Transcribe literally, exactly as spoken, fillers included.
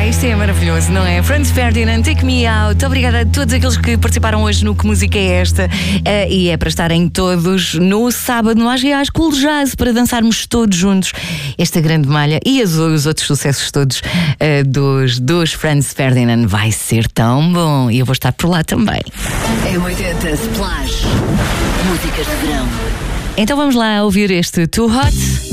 isto é maravilhoso, não é? Franz Ferdinand, Take Me Out. Obrigada a todos aqueles que participaram hoje no Que Música é Esta? Uh, e é para estarem todos no sábado no As Reais Cool Jazz para dançarmos todos juntos esta grande malha e as, os outros sucessos todos uh, dos, dos Franz Ferdinand. Vai ser tão bom e eu vou estar por lá também. M oitenta Splash. Músicas de verão. Então vamos lá ouvir este Too Hot.